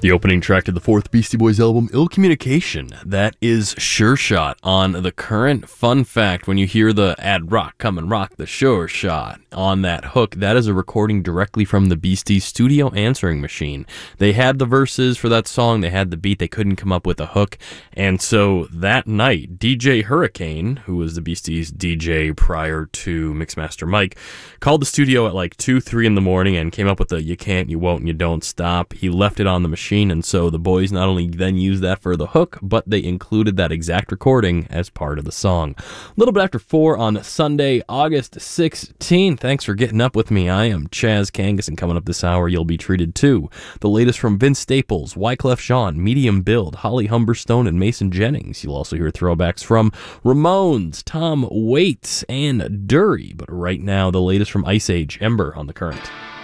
The opening track to the fourth Beastie Boys album, Ill Communication. That is Sure Shot on The Current. Fun fact, when you hear the Ad Rock come and rock the Sure Shot on that hook, that is a recording directly from the Beastie studio answering machine. They had the verses for that song, they had the beat, they couldn't come up with a hook, and so that night, DJ Hurricane, who was the Beasties' DJ prior to Mixmaster Mike, called the studio at like 2, 3 in the morning and came up with the You Can't, You Won't, and You Don't Stop. He left it on the machine, and so the boys not only then used that for the hook, but they included that exact recording as part of the song. A little bit after 4 on Sunday, August 16th. Thanks for getting up with me. I am Chaz Kangas, and coming up this hour, you'll be treated to the latest from Vince Staples, Wyclef Jean, Medium Build, Holly Humberstone, and Mason Jennings. You'll also hear throwbacks from Ramones, Tom Waits, and Dury. But right now, the latest from Ice Age, Ember on The Current.